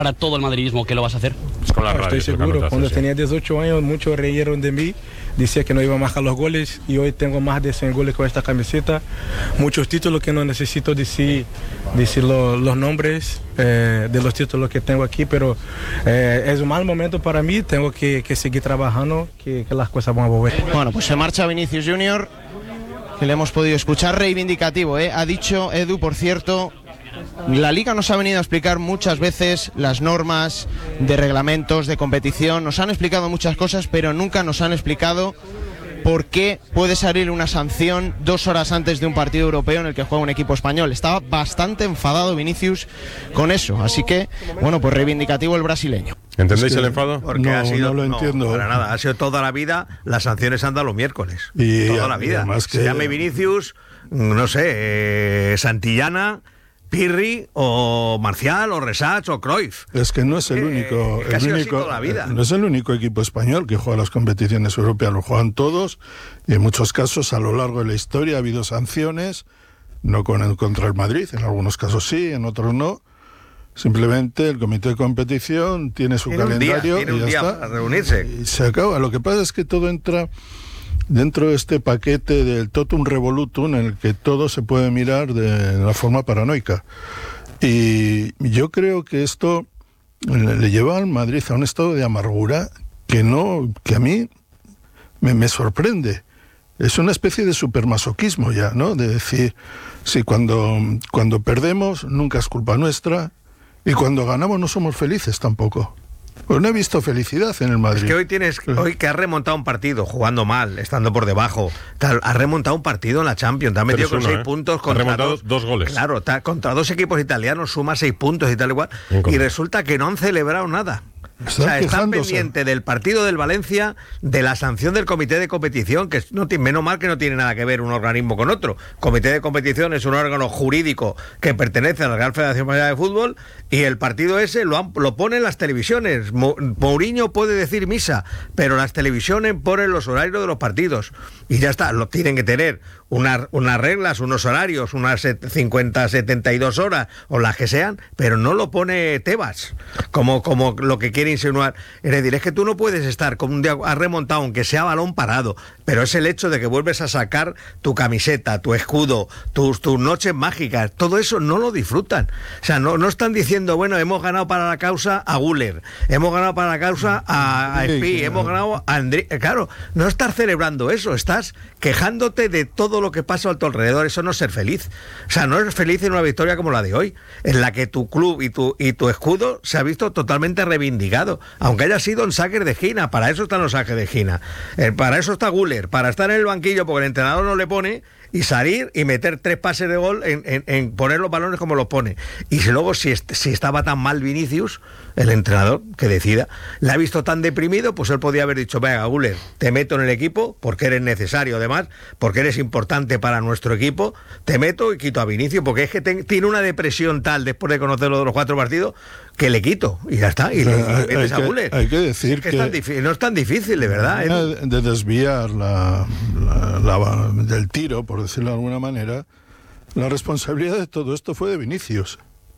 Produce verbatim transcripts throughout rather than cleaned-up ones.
para todo el madridismo que lo vas a hacer? Es con la radio, estoy seguro. Cuando sí. tenía dieciocho años, muchos reyeron de mí, decía que no iba a marcar los goles y hoy tengo más de cien goles con esta camiseta, muchos títulos que no necesito decir, decir lo, los nombres eh, de los títulos que tengo aquí, pero eh, es un mal momento para mí, tengo que, que seguir trabajando, que, que las cosas van a volver. Bueno, pues se marcha Vinicius Junior, que le hemos podido escuchar, reivindicativo, ¿eh? Ha dicho Edu, por cierto, la Liga nos ha venido a explicar muchas veces las normas de reglamentos, de competición, nos han explicado muchas cosas, pero nunca nos han explicado por qué puede salir una sanción dos horas antes de un partido europeo en el que juega un equipo español. Estaba bastante enfadado Vinicius con eso, así que, bueno, pues reivindicativo el brasileño. ¿Entendéis es que el enfado? Porque no, ha sido, no lo entiendo. No, para nada, ha sido toda la vida, las sanciones andan los miércoles. Y toda la vida. Que... Se llame Vinicius, no sé, eh, Santillana, Pirri o Marcial o Resach o Cruyff. Es que no es el único, eh, el único toda la vida. no es el único equipo español que juega las competiciones europeas, lo juegan todos y en muchos casos a lo largo de la historia ha habido sanciones, no con el, contra el Madrid, en algunos casos sí, en otros no. Simplemente el comité de competición tiene su tiene calendario un día, tiene y un ya día está. Para reunirse. Y se acaba. Lo que pasa es que todo entra dentro de este paquete del totum revolutum en el que todo se puede mirar de una forma paranoica. Y yo creo que esto le, le lleva al Madrid a un estado de amargura que no, que a mí me, me sorprende. Es una especie de supermasoquismo ya, ¿no? De decir, sí, cuando, cuando perdemos nunca es culpa nuestra y cuando ganamos no somos felices tampoco. Pues no he visto felicidad en el Madrid. Es que hoy tienes, hoy que has remontado un partido jugando mal, estando por debajo, tal, has remontado un partido en la Champions, te has metido con uno, seis ¿eh? puntos contra has remontado dos, dos goles. Claro, ta, contra dos equipos italianos suma seis puntos y tal igual, y resulta que no han celebrado nada. Están o sea, están quejándose. pendientes del partido del Valencia, de la sanción del comité de competición, que no tiene, menos mal que no tiene nada que ver un organismo con otro. Comité de competición es un órgano jurídico que pertenece a la Real Federación Española de Fútbol y el partido ese lo, han, lo ponen las televisiones. Mourinho puede decir misa, pero las televisiones ponen los horarios de los partidos y ya está, lo tienen que tener unas, unas reglas, unos horarios, unas cincuenta, setenta y dos horas o las que sean, pero no lo pone Tebas como, como lo que quiere insinuar. Es decir, es que tú no puedes estar con un día, has remontado, aunque sea balón parado, pero es el hecho de que vuelves a sacar tu camiseta, tu escudo, tus, tus noches mágicas, todo eso no lo disfrutan. O sea, no, no están diciendo, bueno, hemos ganado para la causa a Güler, hemos ganado para la causa a, a Espí, hemos ganado a André. Claro, no estás celebrando eso, estás quejándote de todo lo que pasa a tu alrededor. Eso no es ser feliz. O sea, no eres feliz en una victoria como la de hoy, en la que tu club y tu, y tu escudo se ha visto totalmente reivindicado. Aunque haya sido en saques de esquina, para eso están los saques de esquina, eh, para eso está Güler, para estar en el banquillo porque el entrenador no le pone y salir y meter tres pases de gol en, en, en poner los balones como los pone. Y si luego si, est si estaba tan mal Vinicius, el entrenador que decida, le ha visto tan deprimido, pues él podía haber dicho, venga Güler, te meto en el equipo porque eres necesario, además, porque eres importante para nuestro equipo, te meto y quito a Vinicius, porque es que te, tiene una depresión tal después de conocerlo de los cuatro partidos que le quito y ya está, y le, y le metes a Güler. Hay que decir es que, que, es tan difícil, no es tan difícil, de verdad. ¿eh? De desviar la, la, la, del tiro, por decirlo de alguna manera, la responsabilidad de todo esto fue de Vinicius,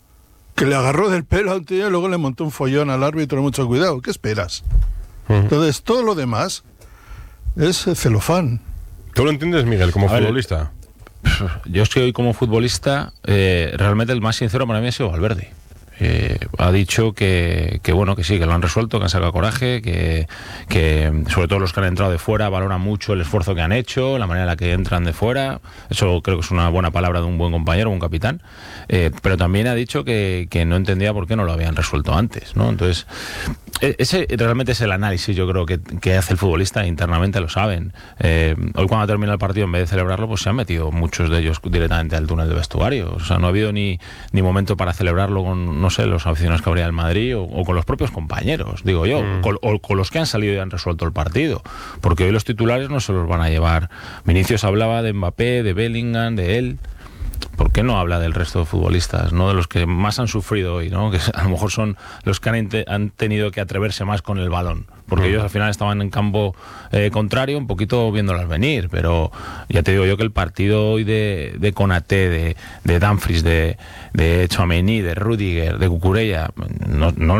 que le agarró del pelo a un tío y luego le montó un follón al árbitro. Mucho cuidado, ¿qué esperas? Uh-huh. Entonces todo lo demás es celofán. ¿Tú lo entiendes, Miguel, como a futbolista? Ver, yo es que hoy como futbolista eh, realmente el más sincero para mí ha sido Valverde. Eh, ha dicho que, que bueno, que sí, que lo han resuelto, que han sacado coraje, que, que sobre todo los que han entrado de fuera valoran mucho el esfuerzo que han hecho, la manera en la que entran de fuera. Eso creo que es una buena palabra de un buen compañero, un capitán. Eh, pero también ha dicho que, que no entendía por qué no lo habían resuelto antes, ¿no? Entonces, ese realmente es el análisis, yo creo, que, que hace el futbolista, internamente lo saben. Eh, hoy cuando termina el partido, en vez de celebrarlo, pues se han metido muchos de ellos directamente al túnel de vestuario. O sea, no ha habido ni, ni momento para celebrarlo con, no sé, los aficionados que habría el Madrid o, o con los propios compañeros, digo yo, mm. con, o con los que han salido y han resuelto el partido, porque hoy los titulares no se los van a llevar. Vinicius hablaba de Mbappé, de Bellingham, de él. ¿Por qué no habla del resto de futbolistas, no de los que más han sufrido hoy, ¿no? Que a lo mejor son los que han, han tenido que atreverse más con el balón? Porque mm. ellos al final estaban en campo eh, contrario, un poquito viéndolas venir, pero ya te digo yo que el partido hoy de, de Konaté, de, de Dumfries, de, de Tchouaméni, de Rudiger, de Cucurella, no, no,